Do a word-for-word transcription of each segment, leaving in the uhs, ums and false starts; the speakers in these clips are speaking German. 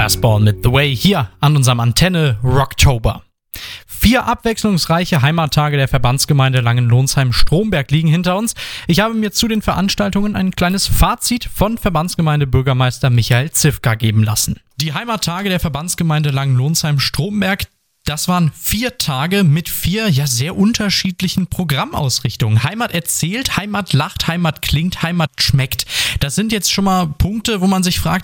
Fastball mit The Way hier an unserem Antenne Rocktober. Vier abwechslungsreiche Heimattage der Verbandsgemeinde Langenlonsheim-Stromberg liegen hinter uns. Ich habe mir zu den Veranstaltungen ein kleines Fazit von Verbandsgemeindebürgermeister Michael Zifka geben lassen. Die Heimattage der Verbandsgemeinde Langenlonsheim-Stromberg, das waren vier Tage mit vier ja sehr unterschiedlichen Programmausrichtungen. Heimat erzählt, Heimat lacht, Heimat klingt, Heimat schmeckt. Das sind jetzt schon mal Punkte, wo man sich fragt,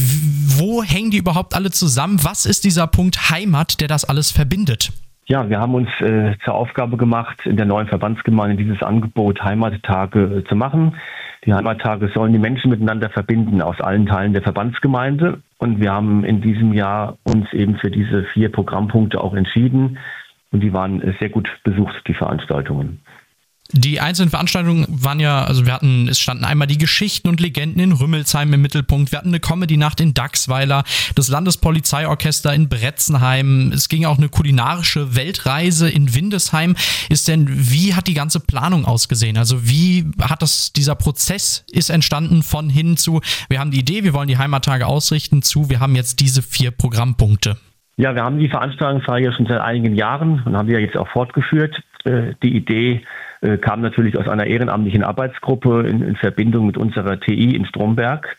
wo hängen die überhaupt alle zusammen? Was ist dieser Punkt Heimat, der das alles verbindet? Ja, wir haben uns äh, zur Aufgabe gemacht, in der neuen Verbandsgemeinde dieses Angebot Heimattage äh, zu machen. Die Heimattage sollen die Menschen miteinander verbinden aus allen Teilen der Verbandsgemeinde. Und wir haben in diesem Jahr uns eben für diese vier Programmpunkte auch entschieden. Und die waren äh, sehr gut besucht, die Veranstaltungen. Die einzelnen Veranstaltungen waren ja, also wir hatten, es standen einmal die Geschichten und Legenden in Rümmelsheim im Mittelpunkt, wir hatten eine Comedy-Nacht in Dachsweiler, das Landespolizeiorchester in Bretzenheim, es ging auch eine kulinarische Weltreise in Windesheim. Ist denn, wie hat die ganze Planung ausgesehen? Also wie hat das, dieser Prozess ist entstanden von hin zu, wir haben die Idee, wir wollen die Heimattage ausrichten, zu, wir haben jetzt diese vier Programmpunkte? Ja, wir haben die Veranstaltungsreihe schon seit einigen Jahren und haben die ja jetzt auch fortgeführt. Die Idee kam natürlich aus einer ehrenamtlichen Arbeitsgruppe in, in Verbindung mit unserer T I in Stromberg.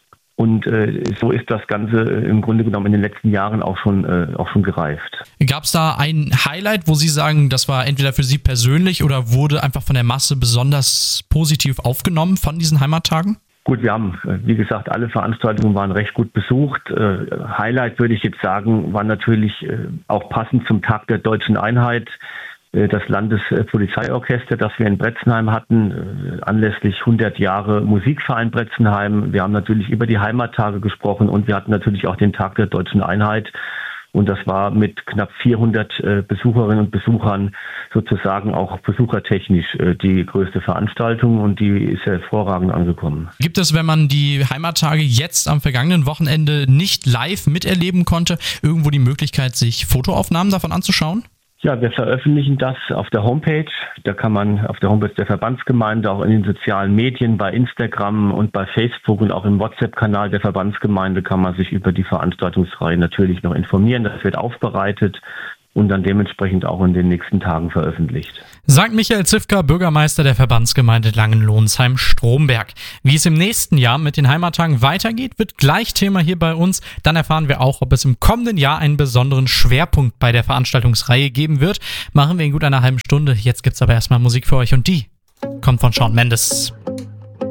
Und äh, so ist das Ganze im Grunde genommen in den letzten Jahren auch schon, äh, auch schon gereift. Gab es da ein Highlight, wo Sie sagen, das war entweder für Sie persönlich oder wurde einfach von der Masse besonders positiv aufgenommen von diesen Heimattagen? Gut, wir haben, wie gesagt, alle Veranstaltungen waren recht gut besucht. Äh, Highlight, würde ich jetzt sagen, war natürlich äh, auch passend zum Tag der Deutschen Einheit das Landespolizeiorchester, das wir in Bretzenheim hatten, anlässlich hundert Jahre Musikverein Bretzenheim. Wir haben natürlich über die Heimattage gesprochen und wir hatten natürlich auch den Tag der Deutschen Einheit. Und das war mit knapp vierhundert Besucherinnen und Besuchern sozusagen auch besuchertechnisch die größte Veranstaltung und die ist hervorragend angekommen. Gibt es, wenn man die Heimattage jetzt am vergangenen Wochenende nicht live miterleben konnte, irgendwo die Möglichkeit, sich Fotoaufnahmen davon anzuschauen? Ja, wir veröffentlichen das auf der Homepage. Da kann man auf der Homepage der Verbandsgemeinde, auch in den sozialen Medien, bei Instagram und bei Facebook und auch im WhatsApp-Kanal der Verbandsgemeinde kann man sich über die Veranstaltungsreihe natürlich noch informieren. Das wird aufbereitet und dann dementsprechend auch in den nächsten Tagen veröffentlicht. Sagt Michael Zifka, Bürgermeister der Verbandsgemeinde Langenlonsheim-Stromberg. Wie es im nächsten Jahr mit den Heimattagen weitergeht, wird gleich Thema hier bei uns. Dann erfahren wir auch, ob es im kommenden Jahr einen besonderen Schwerpunkt bei der Veranstaltungsreihe geben wird. Machen wir in gut einer halben Stunde. Jetzt gibt's aber erstmal Musik für euch und die kommt von Shawn Mendes.